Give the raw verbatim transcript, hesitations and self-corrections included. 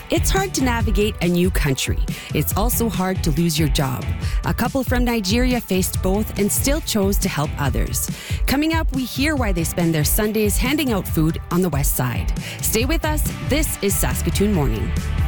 It's hard to navigate a new country. It's also hard to lose your job. A couple from Nigeria faced both and still chose to help others. Coming up, we hear why they spend their Sundays handing out food on the West Side. Stay with us. This is Saskatoon Morning.